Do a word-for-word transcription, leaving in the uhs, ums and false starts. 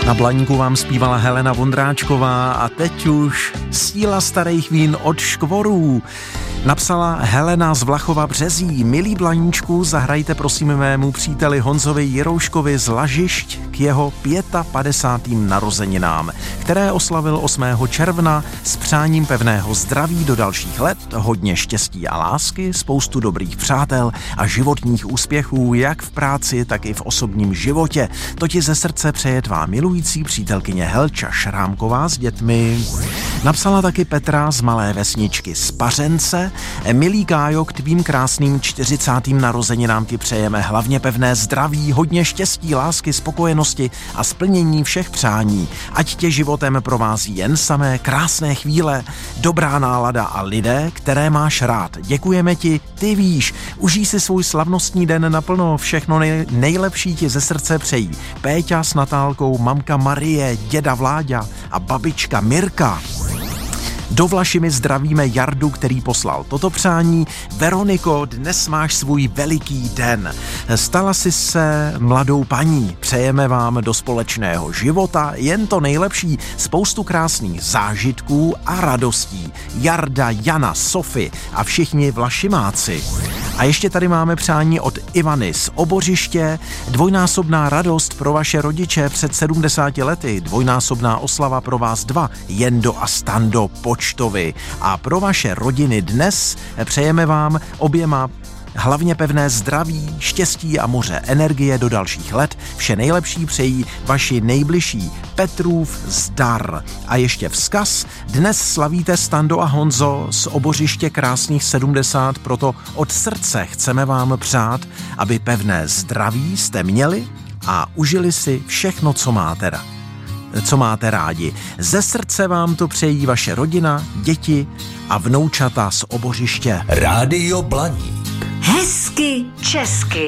Na Blaníku vám zpívala Helena Vondráčková a teď už Síla starých vín od Škvorů. Napsala Helena z Vlachova Březí. Milí Blaníčku, zahrajte prosím mému příteli Honzovi Jirouškovi z Lažišť k jeho padesátým pátým narozeninám, které oslavil osmého června s přáním pevného zdraví do dalších let, hodně štěstí a lásky, spoustu dobrých přátel a životních úspěchů jak v práci, tak i v osobním životě. To ti ze srdce přeje tvá milující přítelkyně Helča Šrámková s dětmi. Napsala taky Petra z malé vesničky Spařence. Milý Kájo, k tvým krásným čtyřicátým narozeninám ti přejeme hlavně pevné zdraví, hodně štěstí, lásky, spokojenosti a splnění všech přání. Ať tě životem provází jen samé krásné chvíle, dobrá nálada a lidé, které máš rád. Děkujeme ti, ty víš, užij si svůj slavnostní den naplno, všechno nej- nejlepší ti ze srdce přejí Péťa s Natálkou, mamka Marie, děda Vláďa a babička Mirka. Do Vlašimi zdravíme Jardu, který poslal toto přání. Veroniko, dnes máš svůj veliký den. Stala jsi se mladou paní. Přejeme vám do společného života jen to nejlepší, spoustu krásných zážitků a radostí. Jarda, Jana, Sofy a všichni Vlašimáci. A ještě tady máme přání od Ivany z Obořiště. Dvojnásobná radost pro vaše rodiče před sedmdesáti lety. Dvojnásobná oslava pro vás dva, Jendo a Stando Počtovi. A pro vaše rodiny dnes přejeme vám oběma hlavně pevné zdraví, štěstí a moře energie do dalších let. Vše nejlepší přejí vaši nejbližší Petrův zdar. A ještě vzkaz. Dnes slavíte Stando a Honzo z Obořiště krásných sedmdesát, proto od srdce chceme vám přát, aby pevné zdraví jste měli a užili si všechno, co máte rádi. co máte rádi. Ze srdce vám to přejí vaše rodina, děti a vnoučata z Obořiště. Rádio Blaník. Hezky česky.